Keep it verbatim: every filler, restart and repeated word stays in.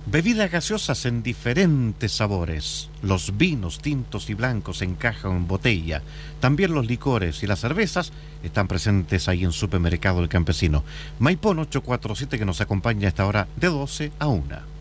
Bebidas gaseosas en diferentes sabores. Los vinos tintos y blancos en caja o en botella. También los licores y las cervezas están presentes ahí en Supermercado El Campesino. Maipón ocho cuatro siete, que nos acompaña a esta hora de doce a una.